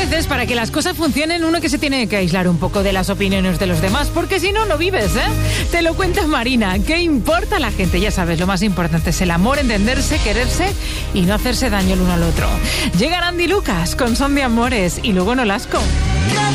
veces para que las cosas funcionen uno que se tiene que aislar un poco de las opiniones de los demás, porque si no, no vives, ¿eh? Te lo cuenta Marina. ¿Qué importa a la gente? Ya sabes, lo más importante es el amor, entenderse, quererse y no hacerse daño el uno al otro. Llegan Andy Lucas con Son de Amores y luego Nolasco.